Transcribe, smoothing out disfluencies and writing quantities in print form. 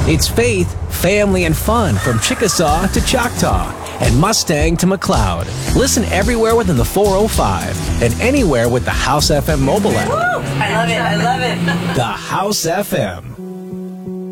It's faith, family, and fun from Chickasaw to Choctaw and Mustang to McLeod. Listen everywhere within the 405 and anywhere with the House FM mobile app. Woo! I love it. I love it. The House FM.